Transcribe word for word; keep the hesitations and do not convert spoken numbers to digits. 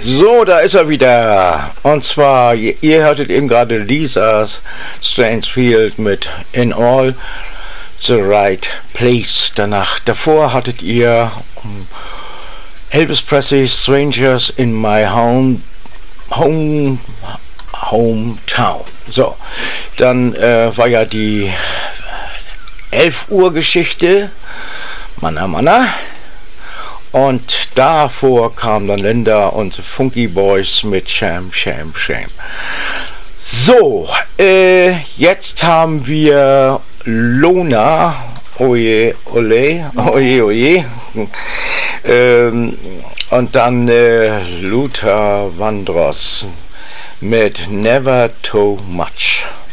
So, da ist er wieder. Und zwar, ihr, ihr hörtet eben gerade Lisa's Strangefield mit In All the Right Place. Danach, davor hattet ihr um, Elvis Presley, Strangers in My Home, Home Hometown. So, dann äh, war ja die elf Uhr Geschichte. Manna, Manna. Und davor kamen dann Linda und The Funky Boys mit Sham, Sham, Sham. So, äh, jetzt haben wir Lona, oje, ole, oje, oje. ähm, und dann äh, Luther Vandross mit Never Too Much.